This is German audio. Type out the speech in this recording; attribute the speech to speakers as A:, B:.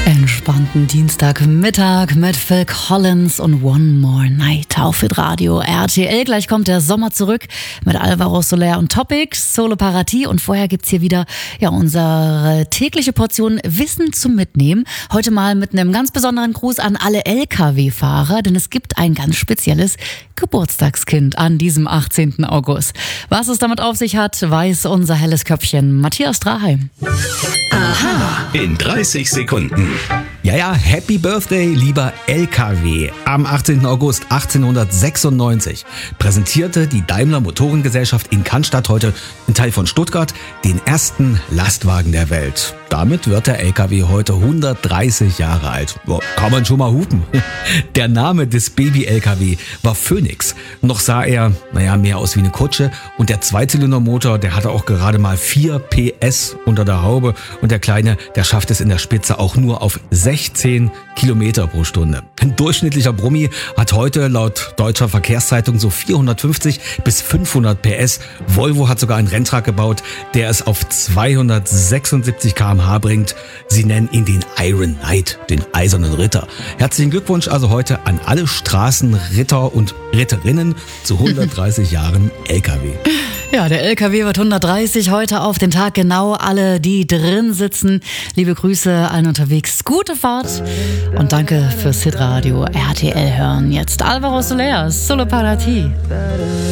A: Entspannten Dienstagmittag mit Phil Collins und One More Night auf Radio RTL. Gleich kommt der Sommer zurück mit Alvaro Soler und Topics, Solo Parati. Und vorher gibt's hier wieder unsere tägliche Portion Wissen zum Mitnehmen. Heute mal mit einem ganz besonderen Gruß an alle LKW-Fahrer, denn es gibt ein ganz spezielles Geburtstagskind an diesem 18. August. Was es damit auf sich hat, weiß unser helles Köpfchen Matthias Draheim.
B: Aha! In 30 Sekunden.
C: Ja, Happy Birthday, lieber LKW. Am 18. August 1896 präsentierte die Daimler Motorengesellschaft in Cannstatt, heute ein Teil von Stuttgart, den ersten Lastwagen der Welt. Damit wird der LKW heute 130 Jahre alt. Kann man schon mal hupen. Der Name des Baby-LKW war Phoenix. Noch sah er, mehr aus wie eine Kutsche. Und der Zweizylindermotor, der hatte auch gerade mal 4 PS unter der Haube. Und der Kleine, der schafft es in der Spitze auch nur auf 16 Kilometer pro Stunde. Ein durchschnittlicher Brummi hat heute laut Deutscher Verkehrszeitung so 450 bis 500 PS. Volvo hat sogar einen Renntruck gebaut, der es auf 276 km/h bringt. Sie nennen ihn den Iron Knight, den eisernen Ritter. Herzlichen Glückwunsch also heute an alle Straßenritter und Ritterinnen zu 130 Jahren LKW.
A: Ja, der LKW wird 130 heute auf den Tag genau. Alle, die drin sitzen, liebe Grüße allen unterwegs. Gute Fahrt und danke fürs Hitradio RTL hören. Jetzt Alvaro Soler, Solo Parati.